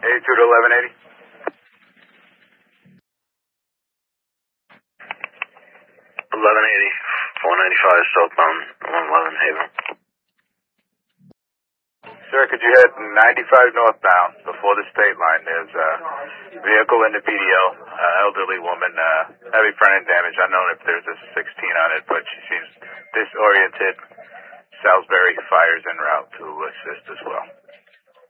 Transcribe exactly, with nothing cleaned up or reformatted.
eighty-two to eleven eighty. eleven eighty, four ninety-five southbound, one eleven Haven. Sir, could you head ninety-five northbound before the state line? There's a vehicle in the P D L, uh, elderly woman, uh, heavy front end damage. Unknown if there's a sixteen on it, but she seems disoriented. Salisbury Fire's en route to assist as well.